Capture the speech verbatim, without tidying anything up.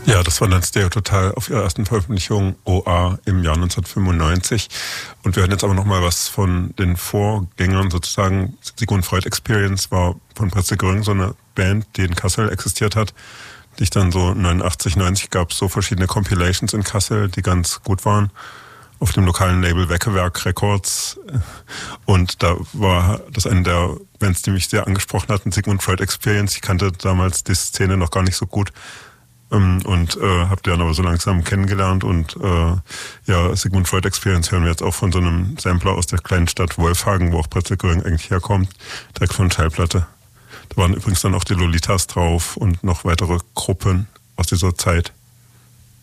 Ja, das war dann Stereo Total auf ihrer ersten Veröffentlichung O A im Jahr neunzehnhundertfünfundneunzig. Und wir hören jetzt aber nochmal was von den Vorgängern sozusagen. Sigmund Freud Experience war von Pretzel Gröning so eine Band, die in Kassel existiert hat. Die ich dann so neunundachtzig, neunzig gab es so verschiedene Compilations in Kassel, die ganz gut waren. Auf dem lokalen Label Weckewerk Records. Und da war das eine der Bands, die mich sehr angesprochen hatten, Sigmund Freud Experience. Ich kannte damals die Szene noch gar nicht so gut. Und äh, habe die dann aber so langsam kennengelernt. Und äh, ja, Sigmund Freud Experience hören wir jetzt auch von so einem Sampler aus der kleinen Stadt Wolfhagen, wo auch Pretzel Gröning eigentlich herkommt, direkt von Schallplatte. Da waren übrigens dann auch die Lolitas drauf und noch weitere Gruppen aus dieser Zeit.